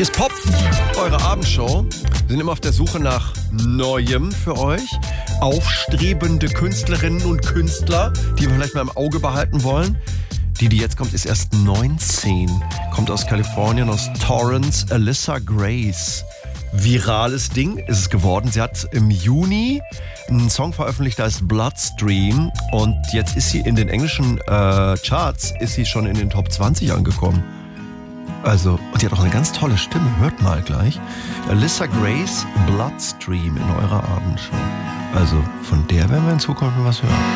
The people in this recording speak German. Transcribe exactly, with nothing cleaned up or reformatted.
Hier ist Pop, eure Abendshow. Wir sind immer auf der Suche nach Neuem für euch. Aufstrebende Künstlerinnen und Künstler, die wir vielleicht mal im Auge behalten wollen. Die, die jetzt kommt, ist erst neunzehn. Kommt aus Kalifornien, aus Torrance. Alyssa Grace. Virales Ding ist es geworden. Sie hat im Juni einen Song veröffentlicht, der heißt Bloodstream. Und jetzt ist sie in den englischen äh, Charts, ist sie schon in den Top zwanzig angekommen. Also, und sie hat auch eine ganz tolle Stimme. Hört mal gleich. Alyssa Grace, Bloodstream in eurer Abendshow. Also, von der werden wir in Zukunft was hören.